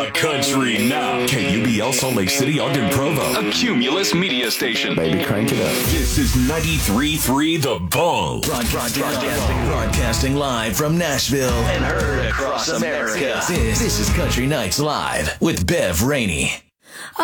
Country now. KUBL Salt Lake City, Ogden, Provo. A Cumulus media station. Baby, crank it up. This is 93.3 The Bull. Broadcasting live from Nashville and heard across America. This is Country Nights Live with Bev Rainey.